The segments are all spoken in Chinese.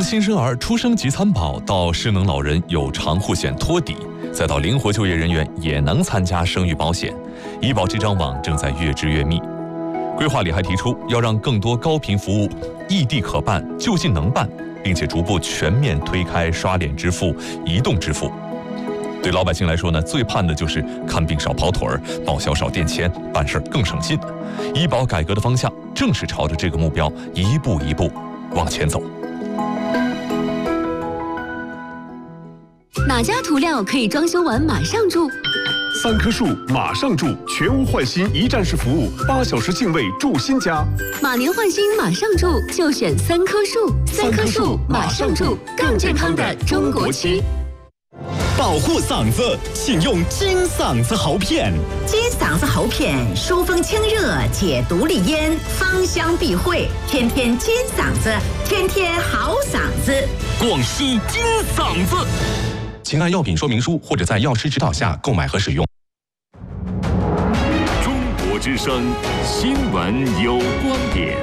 新生儿出生即参保，到失能老人有长护险托底，再到灵活就业人员也能参加生育保险，医保这张网正在越织越密。规划里还提出要让更多高频服务异地可办、就近能办，并且逐步全面推开刷脸支付、移动支付。对老百姓来说呢，最盼的就是看病少跑腿儿，报销少垫钱，办事更省心。医保改革的方向正是朝着这个目标一步一步往前走。 哪家涂料可以装修完马上住 ？3棵树马上住，全屋换新一站式服务，8小时净位住新家。 马年换新马上住，就选3棵树。3棵树马上住，更健康的中国区。 保护嗓子，请用金嗓子喉片。 金嗓子喉片疏风清热，解毒利咽，芳香避秽，天天金嗓子，天天好嗓子。 广西金嗓子， 请按药品说明书或者在药师指导下购买和使用。 中国之声新闻有观点。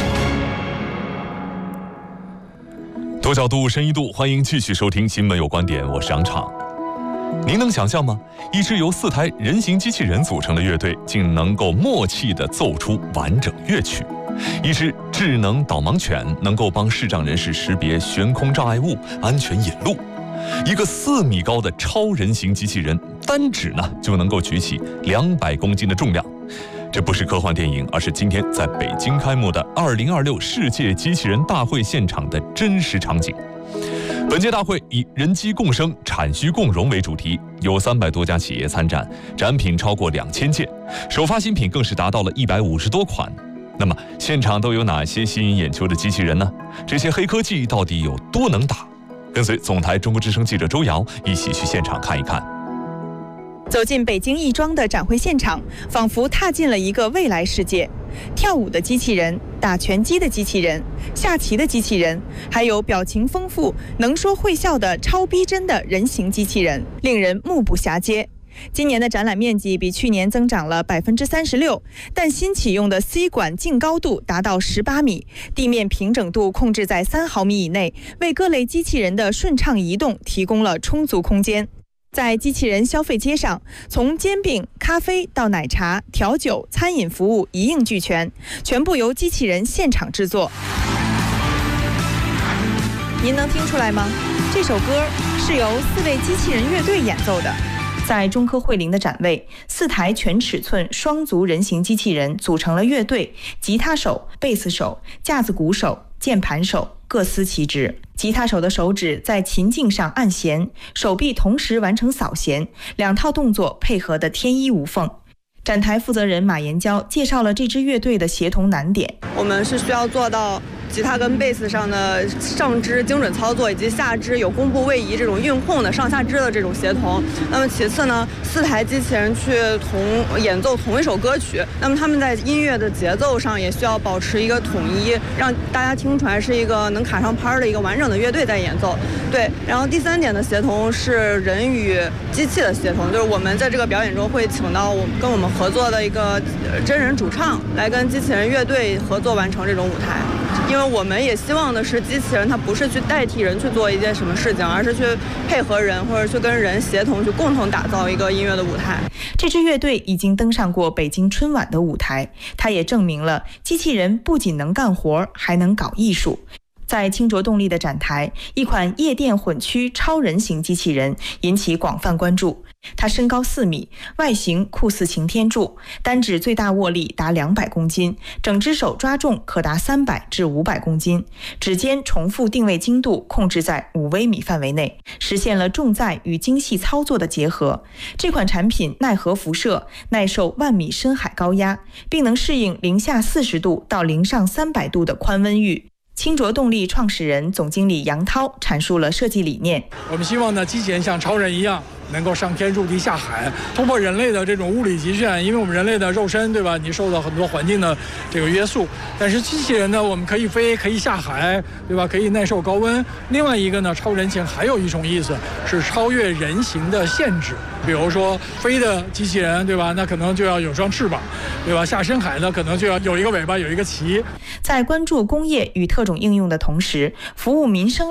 多角度、深一度，欢迎继续收听《新闻有观点》，我是杨昶。您能想象吗？一支由4台人形机器人组成的乐队，竟能够默契地奏出完整乐曲。一只智能导盲犬能够帮视障人士识别悬空障碍物，安全引路。一个4米高的超人形机器人，单指呢就能够举起200公斤的重量。这不是科幻电影，而是今天在北京开幕的2026世界机器人大会现场的真实场景。本届大会以人机共生、产需共荣为主题，有300多家企业参展，展品超过2000件，首发新品更是达到了150多款。那么现场都有哪些吸引眼球的机器人呢？这些黑科技到底有多能打？跟随总台中国之声记者周瑶一起去现场看一看。 走进北京亦庄的展会现场，仿佛踏进了一个未来世界。跳舞的机器人、打拳击的机器人、下棋的机器人，还有表情丰富、能说会笑的超逼真的人形机器人，令人目不暇接。今年的展览面积比去年增长了36%，但新启用的 C 管净高度达到18米，地面平整度控制在3毫米以内，为各类机器人的顺畅移动提供了充足空间。在机器人消费街上，从煎饼、咖啡到奶茶、调酒、餐饮服务一应俱全，全部由机器人现场制作。您能听出来吗？这首歌是由4位机器人乐队演奏的。在中科汇林的展位，4台全尺寸双足人形机器人组成了乐队，吉他手、贝斯手、架子鼓手、键盘手各司其职。吉他手的手指在琴颈上按弦，手臂同时完成扫弦，2套动作配合得天衣无缝。展台负责人马延娇介绍了这支乐队的协同难点。 我们是需要做到吉他跟贝斯上的上肢精准操作，以及下肢有弓步位移这种运控的上下肢的这种协同。那么其次呢，4台机器人去演奏同一首歌曲，那么他们在音乐的节奏上也需要保持一个统一，让大家听出来是一个能卡上拍的一个完整的乐队在演奏。对，然后第3点的协同是人与机器的协同，就是我们在这个表演中会请到跟我们合作的一个真人主唱来跟机器人乐队合作完成这种舞台。因为我们也希望的是机器人它不是去代替人去做一件什么事情，而是去配合人或者去跟人协同，去共同打造一个音乐的舞台。 这支乐队已经登上过北京春晚的舞台，它也证明了机器人不仅能干活，还能搞艺术。在清浊动力的展台，一款夜店混驱超人形机器人引起广泛关注。它身高4米，外形酷似擎天柱，单指最大握力达200公斤，整只手抓重可达300至500公斤，指尖重复定位精度控制在5微米范围内，实现了重载与精细操作的结合。这款产品耐核辐射，耐受10000米深海高压，并能适应零下40度到零上300度的宽温域。清浊动力创始人、总经理杨涛阐述了设计理念。 我们希望呢，机器人像超人一样，能够上天入地下海，突破人类的这种物理极限。因为我们人类的肉身，对吧？你受到很多环境的这个约束，但是机器人呢，我们可以飞，可以下海，对吧？可以耐受高温。另外一个呢，超人形还有一种意思是超越人形的限制。比如说飞的机器人，对吧？那可能就要有双翅膀，对吧？下深海呢，可能就要有一个尾巴，有一个鳍。 在关注工业与特种应用的同时，服务民生